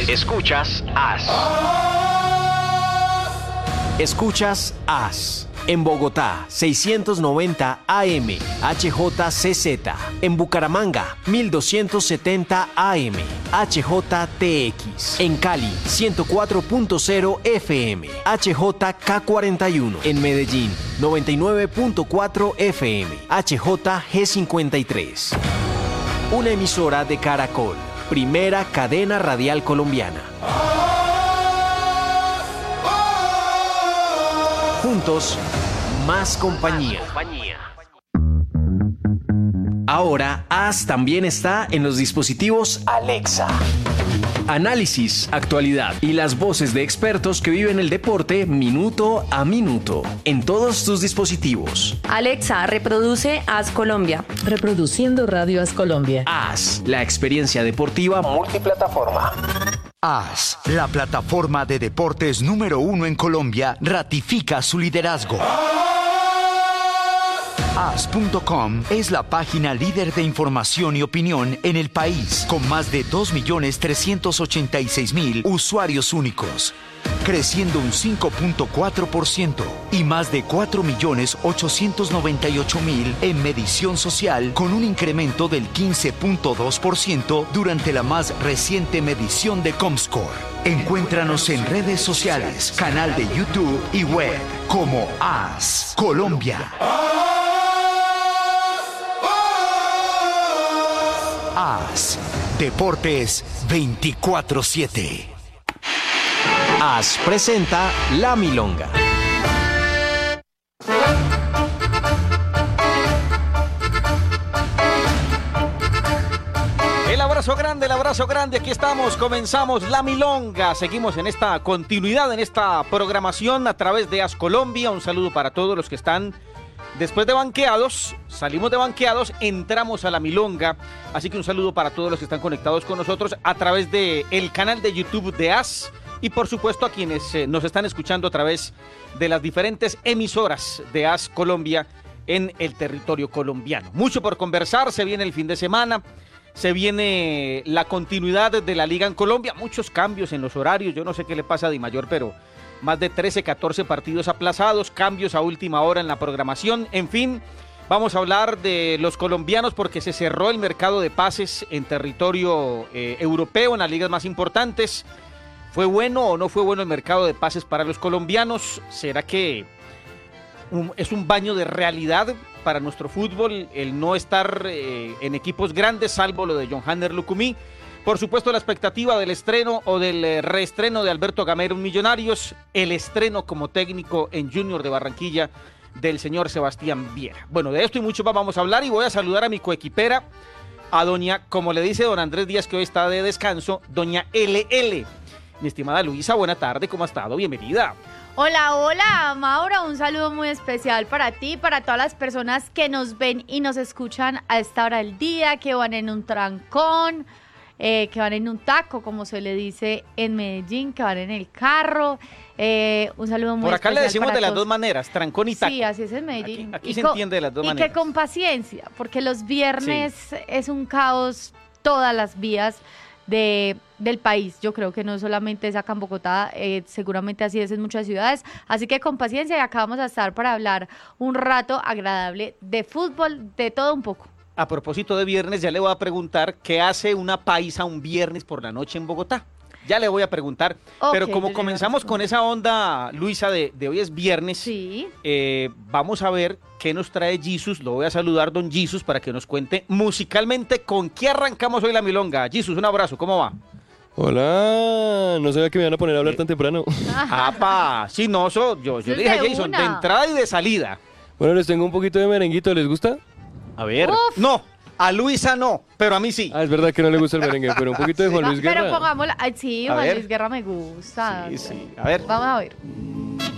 Escuchas AS. Escuchas AS. En Bogotá, 690 AM, HJCZ. En Bucaramanga, 1270 AM, HJTX. En Cali, 104.0 FM, HJK41. En Medellín, 99.4 FM, HJG53. Una emisora de Caracol, primera cadena radial colombiana. Juntos, más compañía. Ahora, AS también está en los dispositivos Alexa. Análisis, actualidad y las voces de expertos que viven el deporte minuto a minuto en todos tus dispositivos. Alexa, reproduce AS Colombia. Reproduciendo Radio AS Colombia. AS, la experiencia deportiva multiplataforma. AS, la plataforma de deportes número 1 en Colombia, ratifica su liderazgo. AS.com es la página líder de información y opinión en el país, con más de 2.386.000 usuarios únicos, creciendo un 5.4% y más de 4.898.000 en medición social, con un incremento del 15.2% durante la más reciente medición de Comscore. Encuéntranos en redes sociales, canal de YouTube y web como AS Colombia. AS, Deportes 24/7. AS presenta La Milonga. El abrazo grande, aquí estamos, comenzamos La Milonga, seguimos en esta continuidad, en esta programación a través de AS Colombia. Un saludo para todos los que están después de banqueados, salimos de banqueados, entramos a La Milonga, así que un saludo para todos los que están conectados con nosotros a través del canal de YouTube de AS y por supuesto a quienes nos están escuchando a través de las diferentes emisoras de AS Colombia en el territorio colombiano. Mucho por conversar, se viene el fin de semana, se viene la continuidad de la Liga en Colombia, muchos cambios en los horarios, yo no sé qué le pasa a Di Mayor, pero más de 13, 14 partidos aplazados, cambios a última hora en la programación, en fin, vamos a hablar de los colombianos porque se cerró el mercado de pases en territorio europeo, en las ligas más importantes. ¿Fue bueno o no fue bueno el mercado de pases para los colombianos? ¿Será que es un baño de realidad para nuestro fútbol el no estar en equipos grandes, salvo lo de John Hanner Lucumí? Por supuesto, la expectativa del estreno o del reestreno de Alberto Gamero en Millonarios, el estreno como técnico en Junior de Barranquilla del señor Sebastián Viera. Bueno, de esto y mucho más vamos a hablar y voy a saludar a mi coequipera, a doña, como le dice don Andrés Díaz, que hoy está de descanso, doña LL. Mi estimada Luisa, buena tarde, ¿cómo ha estado? Bienvenida. Hola, Maura, un saludo muy especial para ti, para todas las personas que nos ven y nos escuchan a esta hora del día, que van en un trancón, que van en un taco, como se le dice en Medellín, que van en el carro. Un saludo muy especial. Por acá le decimos de las todos. dos maneras, trancón y taco. Sí, así es en Medellín. Aquí se entiende de las dos maneras. Y que con paciencia, porque los viernes es un caos todas las vías del país. Yo creo que no solamente es acá en Bogotá, seguramente así es en muchas ciudades. Así que con paciencia, y acá vamos a estar para hablar un rato agradable de fútbol, de todo un poco. A propósito de viernes, ya le voy a preguntar qué hace una paisa un viernes por la noche en Bogotá. Ya le voy a preguntar. Pero como comenzamos con esa onda, Luisa, de hoy es viernes, sí. Vamos a ver qué nos trae Jesus. Lo voy a saludar, don Jesus, para que nos cuente musicalmente con qué arrancamos hoy la milonga. Jesus, un abrazo, ¿cómo va? Hola, no sabía que me iban a poner a hablar tan temprano. ¡Apa! Sí, no, yo le dije a Jason, de entrada y de salida. Bueno, les tengo un poquito de merenguito, ¿les gusta? A ver. Uf. No, a Luisa no, pero a mí sí. Ah, es verdad que no le gusta el merengue, pero un poquito de Juan Luis Guerra. Pero pongámosla. Ay, sí, Juan Luis Guerra me gusta. Sí. A ver. Vamos a ver.